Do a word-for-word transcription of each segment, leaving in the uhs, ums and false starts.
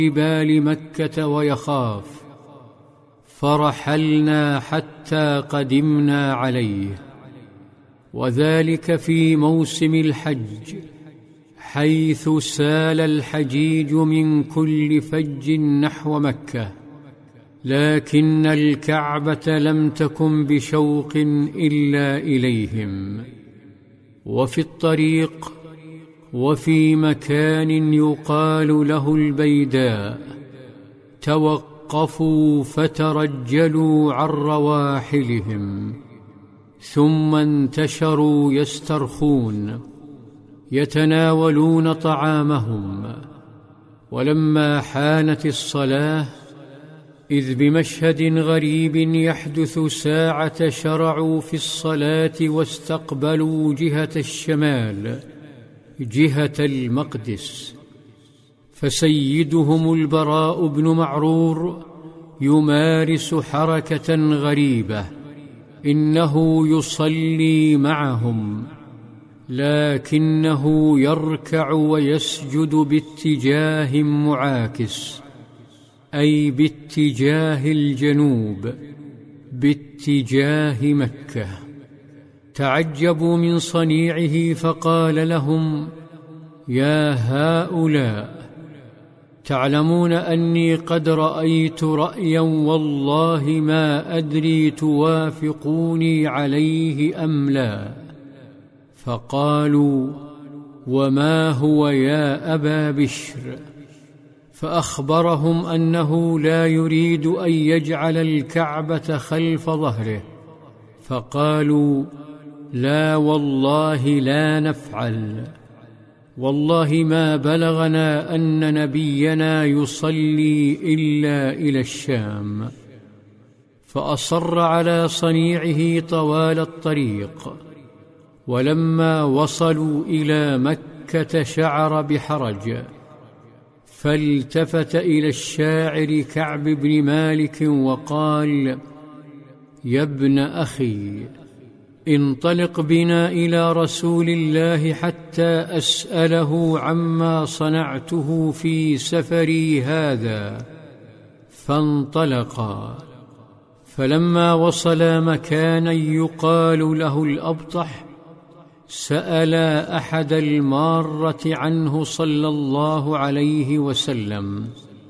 جبال مكة ويخاف، فرحلنا حتى قدمنا عليه، وذلك في موسم الحج، حيث سال الحجيج من كل فج نحو مكة، لكن الكعبة لم تكن بشوق إلا إليهم. وفي الطريق وفي مكان يقال له البيداء توقفوا فترجلوا عن رواحلهم، ثم انتشروا يسترخون يتناولون طعامهم. ولما حانت الصلاة إذ بمشهد غريب يحدث ساعة شرعوا في الصلاة واستقبلوا جهة الشمال جهة المقدس، فسيدهم البراء بن معرور يمارس حركة غريبة، إنه يصلي معهم لكنه يركع ويسجد باتجاه معاكس، أي باتجاه الجنوب، باتجاه مكة. تعجبوا من صنيعه فقال لهم: يا هؤلاء، تعلمون أني قد رأيت رأيا والله ما أدري توافقوني عليه أم لا. فقالوا: وما هو يا أبا بشر؟ فأخبرهم أنه لا يريد أن يجعل الكعبة خلف ظهره، فقالوا: لا والله لا نفعل، والله ما بلغنا أن نبينا يصلي إلا إلى الشام. فأصر على صنيعه طوال الطريق، ولما وصلوا إلى مكة شعر بحرج، فالتفت إلى الشاعر كعب بن مالك وقال: يا ابن أخي، انطلق بنا إلى رسول الله حتى أسأله عما صنعته في سفري هذا. فانطلقا، فلما وصلا مكانا يقال له الأبطح سألا أحد المارة عنه صلى الله عليه وسلم،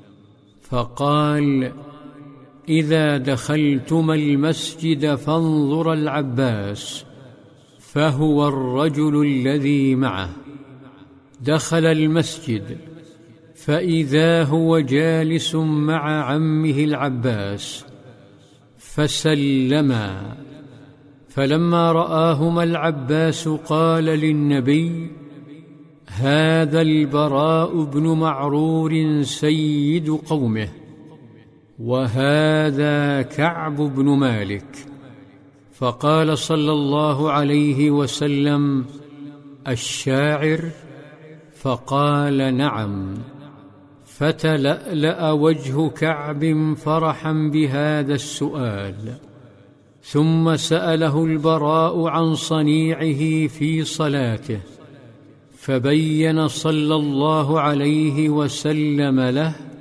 فقال: إذا دخلتما المسجد فانظر العباس، فهو الرجل الذي معه. دخل المسجد فإذا هو جالس مع عمه العباس، فسلما. فلما رآهما العباس قال للنبي: هذا البراء بن معرور سيد قومه، وهذا كعب بن مالك. فقال صلى الله عليه وسلم: الشاعر؟ فقال: نعم. فتلألأ وجه كعب فرحا بهذا السؤال، ثم سأله البراء عن صنيعه في صلاته، فبين صلى الله عليه وسلم له